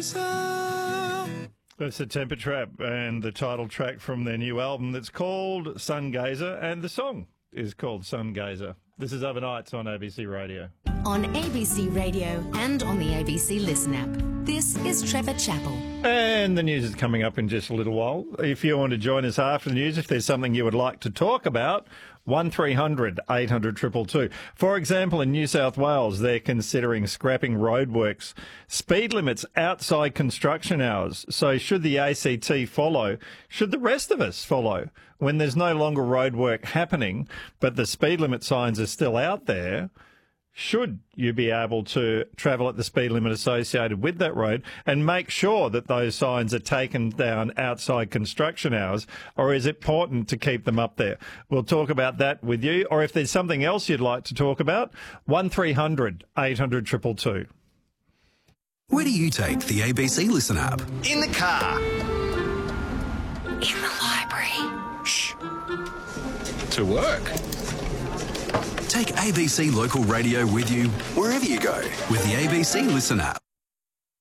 That's the Temper Trap and the title track from their new album that's called Sungazer, and the song is called Sungazer. This is Overnights on ABC Radio. On ABC Radio and on the ABC Listen app. This is Trevor Chappell. And the news is coming up in just a little while. If you want to join us after the news, if there's something you would like to talk about, 1300 800 222. For example, in New South Wales, they're considering scrapping roadworks, speed limits outside construction hours. So should the ACT follow? Should the rest of us follow? When there's no longer roadwork happening, but the speed limit signs are still out there, should you be able to travel at the speed limit associated with that road and make sure that those signs are taken down outside construction hours, or is it important to keep them up there? We'll talk about that with you, or if there's something else you'd like to talk about, 1300 800 222. Where do you take the ABC Listen app? In the car. In the library. Shh. To work. Take ABC Local Radio with you wherever you go with the ABC Listen app.